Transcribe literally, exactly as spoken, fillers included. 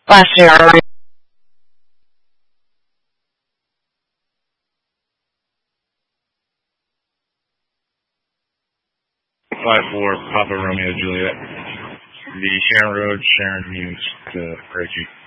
Last year, Five four Papa Romeo Juliet. The Sharon Road, Sharon Hughes to Reggie.